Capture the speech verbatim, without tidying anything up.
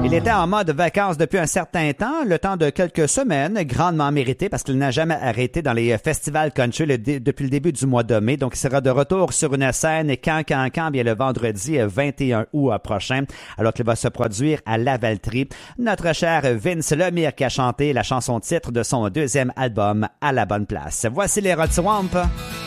Il était en mode vacances depuis un certain temps, le temps de quelques semaines, grandement mérité parce qu'il n'a jamais arrêté dans les festivals country le dé- depuis le début du mois de mai. Donc, il sera de retour sur une scène quand, quand, quand, bien le vendredi vingt et un août prochain, alors qu'il va se produire à Lavaltrie. Notre cher Vince Lemire qui a chanté la chanson titre de son deuxième album À la bonne place. Voici les Rod Swamp.